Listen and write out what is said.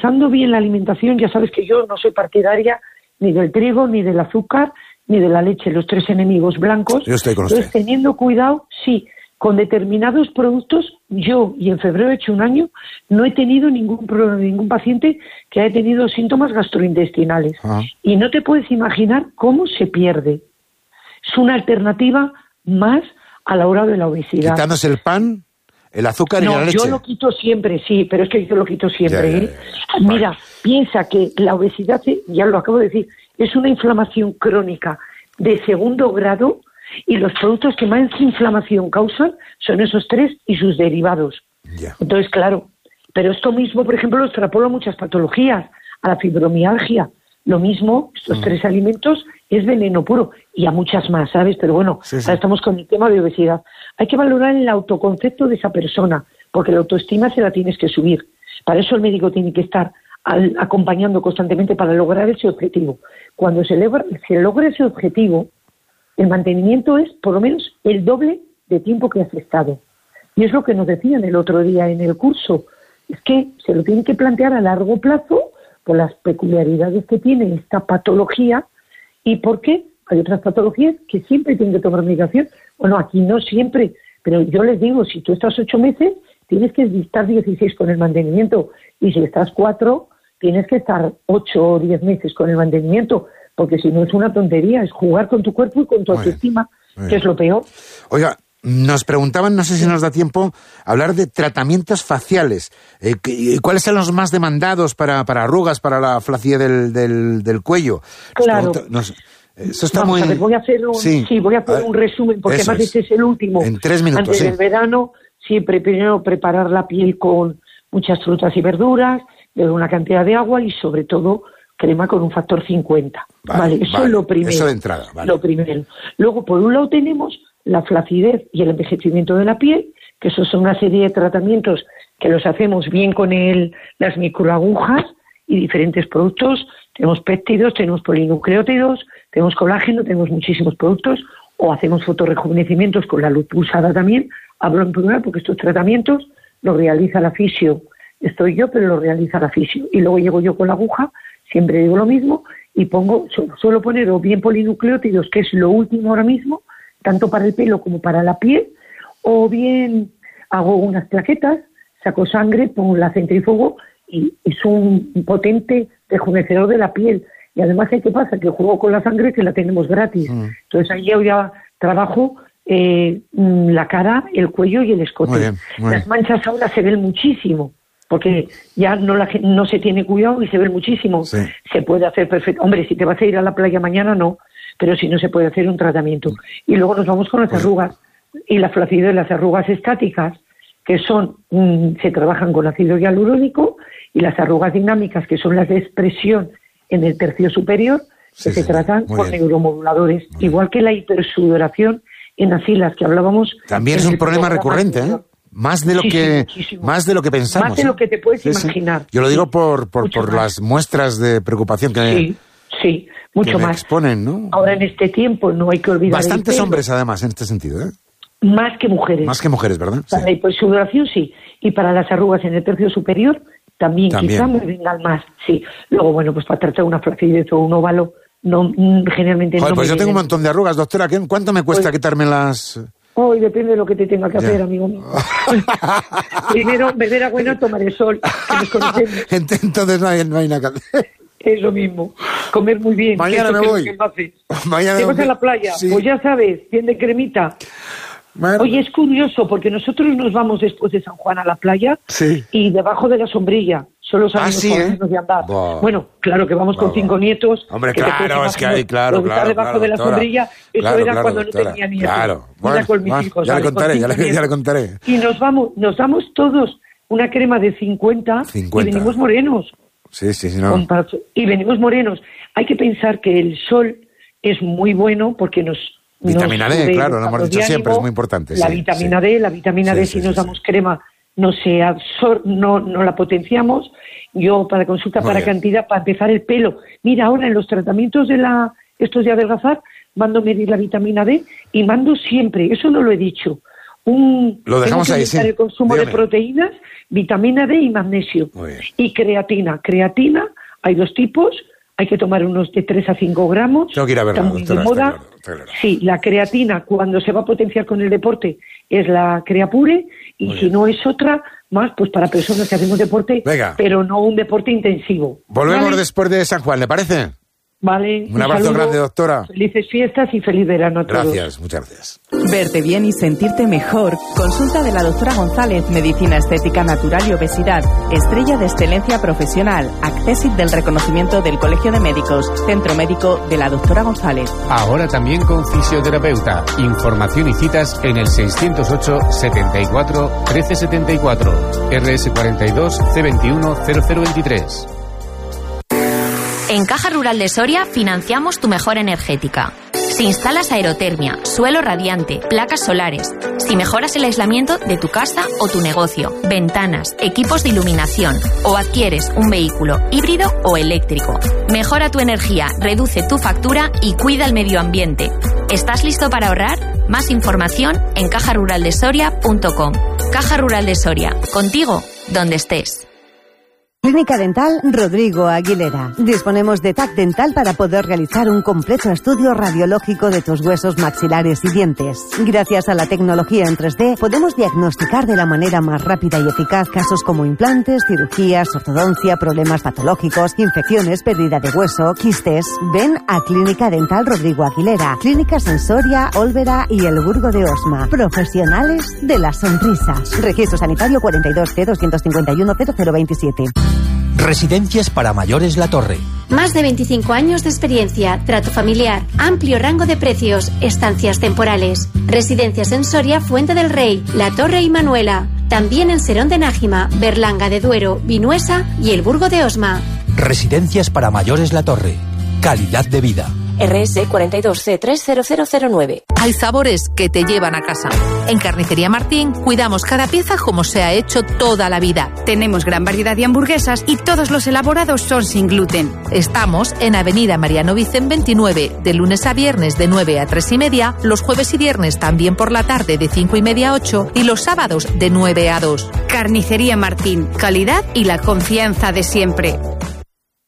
organizando bien la alimentación, ya sabes que yo no soy partidaria ni del trigo, ni del azúcar, ni de la leche, los 3 enemigos blancos. Yo estoy con usted. Entonces, teniendo cuidado, sí, con determinados productos, yo, y en febrero he hecho un año, no he tenido ningún paciente que haya tenido síntomas gastrointestinales. Y no te puedes imaginar cómo se pierde. Es una alternativa más a la hora de la obesidad. Quitándose el pan, el azúcar y la leche. No, yo lo quito siempre, sí, pero es que yo lo quito siempre. Ya. Mira, piensa que la obesidad, ya lo acabo de decir, es una inflamación crónica de 2º grado, y los productos que más inflamación causan son esos 3 y sus derivados. Ya. Entonces, claro, pero esto mismo, por ejemplo, lo extrapolo a muchas patologías, a la fibromialgia. Lo mismo, estos 3 alimentos es veneno puro, y a muchas más, ¿sabes? Pero bueno, ahora estamos con el tema de obesidad. Hay que valorar el autoconcepto de esa persona, porque la autoestima se la tienes que subir. Para eso el médico tiene que estar acompañando constantemente para lograr ese objetivo. Cuando se logra ese objetivo, el mantenimiento es por lo menos el doble de tiempo que has estado. Y es lo que nos decían el otro día en el curso. Es que se lo tienen que plantear a largo plazo por las peculiaridades que tiene esta patología. ¿Y por qué? Hay otras patologías que siempre tienen que tomar medicación. Bueno, aquí no siempre, pero yo les digo, si tú estás 8 meses, tienes que estar 16 con el mantenimiento. Y si estás 4, tienes que estar 8 o 10 meses con el mantenimiento. Porque si no es una tontería, es jugar con tu cuerpo y con tu autoestima, que es lo peor. Oiga, nos preguntaban, no sé si nos da tiempo, hablar de tratamientos faciales. ¿Cuáles son los más demandados para arrugas, para la flacidez del cuello? Claro. Eso está muy... voy a hacer un resumen, porque además este es el último. En 3 minutos, Antes del verano, siempre primero preparar la piel con muchas frutas y verduras, beber una cantidad de agua y sobre todo crema con un factor 50. Vale, eso es lo primero. Eso de entrada, vale. Lo primero. Luego, por un lado, tenemos la flacidez y el envejecimiento de la piel, que esos son una serie de tratamientos que los hacemos bien con las microagujas y diferentes productos. Tenemos péptidos, tenemos polinucleótidos, tenemos colágeno, tenemos muchísimos productos, o hacemos fotorrejuvenecimientos con la luz pulsada también. Hablo en plural porque estos tratamientos los realiza la fisio. Estoy yo, pero lo realiza la fisio. Y luego llego yo con la aguja, siempre digo lo mismo, y suelo poner o bien polinucleótidos, que es lo último ahora mismo, tanto para el pelo como para la piel, o bien hago unas plaquetas, saco sangre, pongo la centrífugo y es un potente rejuvenecedor de la piel. Y además, ¿qué pasa? Que juego con la sangre que la tenemos gratis. Entonces ahí yo ya trabajo la cara, el cuello y el escote. Muy bien. Las manchas ahora se ven muchísimo, porque ya no se tiene cuidado y se ven muchísimo. Sí. Se puede hacer perfecto. Hombre, si te vas a ir a la playa mañana, no, pero si no, se puede hacer un tratamiento. Y luego nos vamos con las arrugas y la flacidez de las arrugas estáticas, que se trabajan con ácido hialurónico, y las arrugas dinámicas, que son las de expresión en el tercio superior, que se tratan con neuromoduladores, igual que la hipersudoración en axilas, que hablábamos. También es un problema recurrente, ¿eh? Más de lo que pensamos. Más de lo que te puedes imaginar. Yo lo digo por las muestras de preocupación que mucho me más exponen, ¿no? Ahora en este tiempo no hay que olvidar. Bastantes hombres, además, en este sentido, ¿eh? Más que mujeres. Más que mujeres, ¿verdad? Para la hipersudoración, sí. Y para las arrugas en el tercio superior, también. Quizá me vengan más, sí. Luego, bueno, pues para tratar una flacidez o un óvalo, generalmente no. Pues yo tengo un montón de arrugas, doctora. ¿Cuánto me cuesta quitarme las...? Hoy depende de lo que te tenga que hacer, amigo mío. Primero, beber agua y no tomar el sol, que nos conocemos. Entonces no hay nada que hacer. Es lo mismo. Comer muy bien. Mañana me voy. Mañana ¿te vas a la playa? Sí. Pues ya sabes, tiende cremita. Oye, es curioso, porque nosotros nos vamos después de San Juan a la playa y debajo de la sombrilla solo salimos de andar. Bueno, claro que vamos con 5 nietos. Hombre, claro, es que hay, claro. Debajo de la sombrilla, eso era cuando no tenía nietos. Claro, bueno, con mis hijos, ya le contaré. Y nos damos todos una crema de 50. Y venimos morenos. Sí, no. Y venimos morenos. Hay que pensar que el sol es muy bueno porque Vitamina D, claro, lo hemos dicho siempre, es muy importante. La vitamina D, si nos damos crema, no la potenciamos. Yo, para consulta, para cantidad, para empezar el pelo. Mira, ahora en los tratamientos estos de adelgazar, mando medir la vitamina D y mando siempre, eso no lo he dicho, Lo dejamos ahí, sí. El consumo Dígame. de proteínas, vitamina D y magnesio. Y creatina. Creatina, hay 2 tipos, hay que tomar unos de 3 a 5 gramos. Tengo que ir a verla, está muy doctora, de moda. está claro. Sí, la creatina, cuando se va a potenciar con el deporte, es la Creapure, y si no es otra, más pues para personas que hacemos deporte, pero no un deporte intensivo. Volvemos después de San Juan, ¿le parece? Vale. Un abrazo grande, doctora. Felices fiestas y feliz verano a todos. Gracias, muchas gracias. Verte bien y sentirte mejor. Consulta de la doctora González, Medicina Estética Natural y Obesidad. Estrella de Excelencia Profesional. Accésit del reconocimiento del Colegio de Médicos. Centro Médico de la doctora González. Ahora también con fisioterapeuta. Información y citas en el 608 74 1374. RS42 C21 0023. En Caja Rural de Soria financiamos tu mejora energética. Si instalas aerotermia, suelo radiante, placas solares, si mejoras el aislamiento de tu casa o tu negocio, ventanas, equipos de iluminación o adquieres un vehículo híbrido o eléctrico, mejora tu energía, reduce tu factura y cuida el medio ambiente. ¿Estás listo para ahorrar? Más información en cajaruraldesoria.com. Caja Rural de Soria, contigo donde estés. Clínica Dental Rodrigo Aguilera. Disponemos de TAC dental para poder realizar un completo estudio radiológico de tus huesos maxilares y dientes. Gracias a la tecnología en 3D, podemos diagnosticar de la manera más rápida y eficaz casos como implantes, cirugías, ortodoncia, problemas patológicos, infecciones, pérdida de hueso, quistes. Ven a Clínica Dental Rodrigo Aguilera. Clínicas en Soria, Olvera y El Burgo de Osma. Profesionales de las sonrisas. Registro sanitario 42C251 0027. Residencias para mayores La Torre. Más de 25 años de experiencia, trato familiar, amplio rango de precios, estancias temporales. Residencias en Soria, Fuente del Rey, La Torre y Manuela. También en Serón de Nájima, Berlanga de Duero, Vinuesa y El Burgo de Osma. Residencias para mayores La Torre. Calidad de vida. RS42C30009. Hay sabores que te llevan a casa. En Carnicería Martín cuidamos cada pieza como se ha hecho toda la vida. Tenemos gran variedad de hamburguesas y todos los elaborados son sin gluten. Estamos en Avenida Mariano Vicen 29, de lunes a viernes de 9 a 3:30, los jueves y viernes también por la tarde de 5:30 a 8 y los sábados de 9 a 2. Carnicería Martín, calidad y la confianza de siempre.